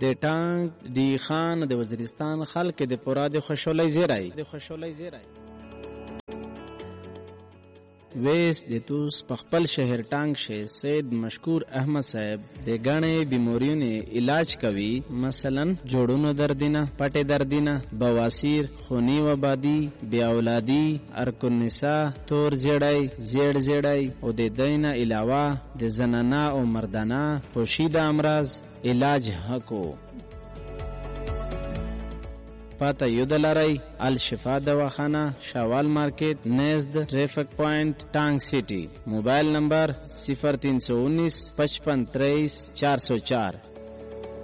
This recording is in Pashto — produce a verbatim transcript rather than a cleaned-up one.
د ټانک دی خان د وزیرستان خلک د پورا د خوشحالۍ زیری د خوشحالۍ زیری ویس د توس په خپل شهر ټانک شه سید مشکور احمد صاحب د غنې بیماریونو علاج کوي، مثلا جوړونو دردینه، پټه دردینه، بواسیر، خونی وبادي، بیا اولادي، ارکنسا، تور زیړی، زیړ زیړی او د دینه علاوه د زنانه او مردانه پوشیده امراض علاج حقو. پاتا یود لرای الشفا دواخانه، شوال مارکیٹ، نزد ٹریفک پوائنٹ، ٹانگ سٹی. موبائل نمبر صفر تین سو انیس پچپن تریس چار سو چار.